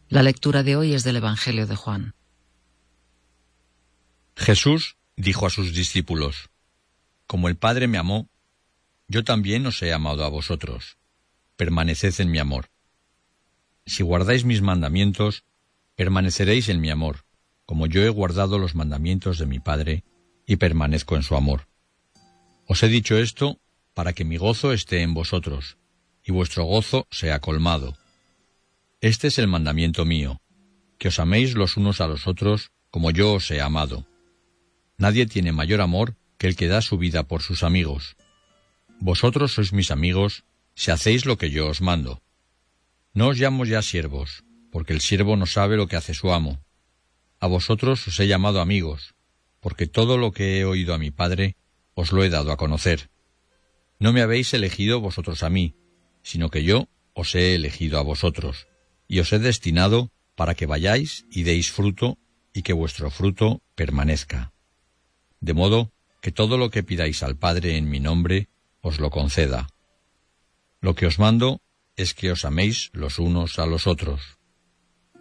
La lectura de hoy es del Evangelio de Juan. Jesús dijo a sus discípulos: Como el Padre me amó, yo también os he amado a vosotros. Permaneced en mi amor. Si guardáis mis mandamientos, permaneceréis en mi amor, como yo he guardado los mandamientos de mi Padre y permanezco en su amor. Os he dicho esto para que mi gozo esté en vosotros, y vuestro gozo sea colmado. Este es el mandamiento mío, que os améis los unos a los otros como yo os he amado. Nadie tiene mayor amor que el que da su vida por sus amigos. Vosotros sois mis amigos si hacéis lo que yo os mando. No os llamo ya siervos, porque el siervo no sabe lo que hace su amo. A vosotros os he llamado amigos, porque todo lo que he oído a mi Padre os lo he dado a conocer. No me habéis elegido vosotros a mí, sino que yo os he elegido a vosotros, y os he destinado para que vayáis y deis fruto, y que vuestro fruto permanezca. De modo que todo lo que pidáis al Padre en mi nombre, os lo conceda. Lo que os mando es que os améis los unos a los otros.